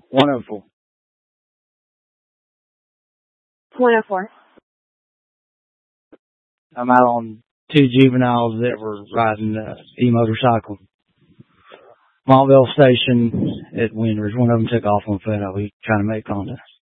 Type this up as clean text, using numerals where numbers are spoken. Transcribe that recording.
104. 104. I'm out on 2 juveniles that were riding e-motorcycle. Montville Station at Windridge. One of them took off on foot. I'll be trying to make contact.